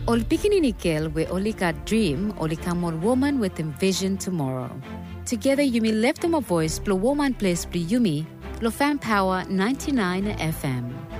Ol Pikininikel we Olika dream, Olika more woman with envision tomorrow. Together you may lift them a voice, blow woman place, Yumi, Lo Fan Power 99 FM.